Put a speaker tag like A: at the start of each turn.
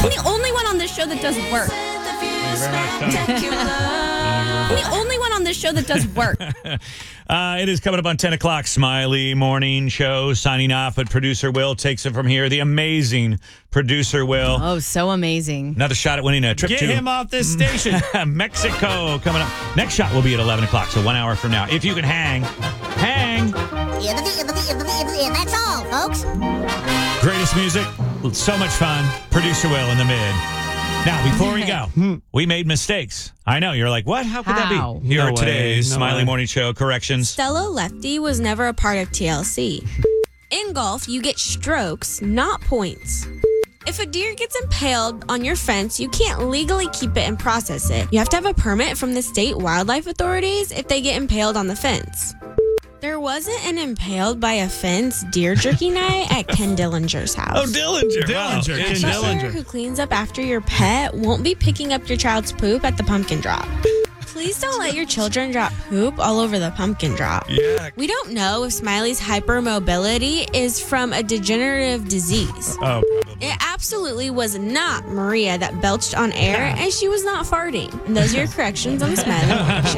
A: I'm the only one on this show that does work. I'm the only one on this show that does work.
B: It is coming up on 10 o'clock. Smiley Morning Show signing off, but producer Will takes it from here. The amazing producer Will.
C: Oh, so amazing.
B: Another shot at winning a trip
D: Get
B: to
D: him off this station.
B: Mexico coming up. Next shot will be at 11 o'clock, so 1 hour from now. If you can hang.
E: That's all, folks.
B: Greatest music, so much fun. Producer Will in the mid. Now, before we go, we made mistakes. I know. You're like, what? How could that
C: How?
B: be? Here
D: No
B: are
D: way,
B: today's
D: no
B: Smiley
D: way.
B: Morning Show corrections.
A: Stella Lefty was never a part of TLC. In golf, you get strokes, not points. If a deer gets impaled on your fence, you can't legally keep it and process it. You have to have a permit from the state wildlife authorities if they get impaled on the fence. There wasn't an impaled by a fence deer jerky night at Ken Dillinger's house.
B: Oh, Dillinger. Wow.
D: Dillinger, Ken
A: The butler
D: Dillinger.
A: who cleans up after your pet won't be picking up your child's poop at the pumpkin drop. Please don't let your children drop poop all over the pumpkin drop.
B: Yeah.
A: We don't know if Smiley's hypermobility is from a degenerative disease.
B: Oh, probably.
A: It absolutely was not Maria that belched on air, and she was not farting. And those are your corrections on the Smiley Morning Show.